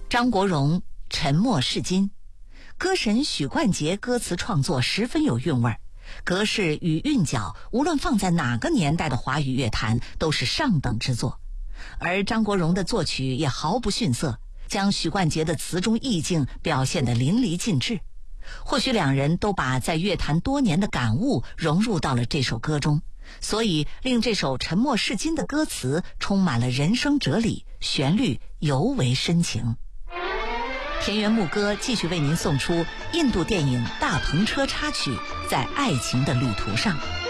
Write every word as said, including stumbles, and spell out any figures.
张国荣《沉默是金》，歌神许冠杰歌词创作十分有韵味儿，格式与韵脚无论放在哪个年代的华语乐坛都是上等之作。而张国荣的作曲也毫不逊色，将许冠杰的词中意境表现得淋漓尽致。或许两人都把在乐坛多年的感悟融入到了这首歌中，所以令这首《沉默是金》的歌词充满了人生哲理，旋律尤为深情。田园牧歌继续为您送出印度电影《大篷车》插曲《在爱情的旅途上》。